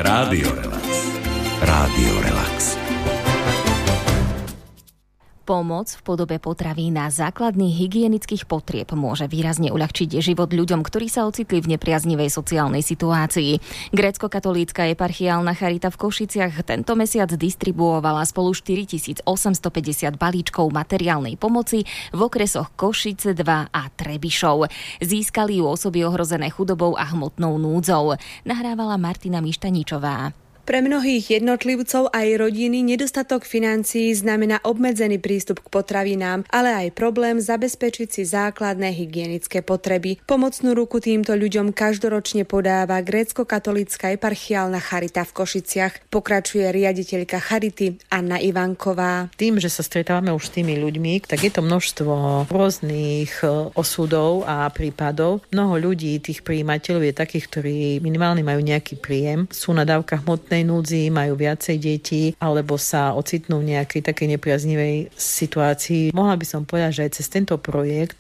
Rádio Relax. Rádio Relax. Pomoc v podobe potravín a základných hygienických potrieb môže výrazne uľahčiť život ľuďom, ktorí sa ocitli v nepriaznivej sociálnej situácii. Grécko-katolícka eparchiálna charita v Košiciach tento mesiac distribuovala spolu 4850 balíčkov materiálnej pomoci v okresoch Košice 2 a Trebišov. Získali ju osoby ohrozené chudobou a hmotnou núdzou. Nahrávala Martina Mištaničová. Pre mnohých jednotlivcov aj rodiny nedostatok financií znamená obmedzený prístup k potravinám, ale aj problém zabezpečiť si základné hygienické potreby. Pomocnú ruku týmto ľuďom každoročne podáva grécko-katolícka eparchiálna charita v Košiciach. Pokračuje riaditeľka charity Anna Ivanková. Tým, že sa stretávame už s tými ľuďmi, tak je to množstvo rôznych osudov a prípadov. Mnoho ľudí, tých prijímateľov je takých, ktorí minimálne majú nejaký príjem, sú na dávkach hmotnej núdzi, majú viacej detí alebo sa ocitnú v nejakej takej nepriaznivej situácii. Mohla by som povedať, že aj cez tento projekt